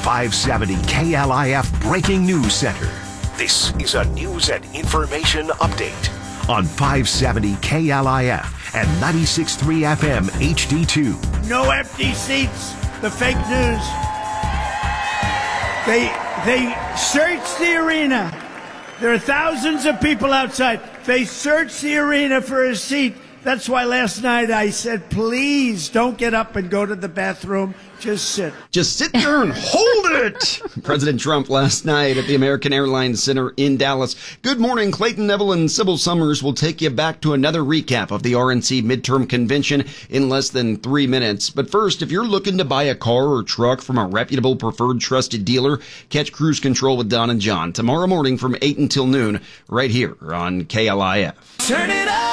570 KLIF Breaking News Center. This is a news and information update on 570 KLIF and 96.3 FM HD2. No empty seats. The fake news. They searched the arena. There are thousands of people outside. They searched the arena for a seat. That's why last night I said, please don't get up and go to the bathroom. Just sit. Just sit there and hold it. President Trump last night at the American Airlines Center in Dallas. Good morning. Clayton Neville and Sybil Summers will take you back to another recap of the RNC midterm convention in less than 3 minutes. But first, if you're looking to buy a car or truck from a reputable, preferred, trusted dealer, catch Cruise Control with Don and John tomorrow morning from 8 until noon right here on KLIF. Turn it up.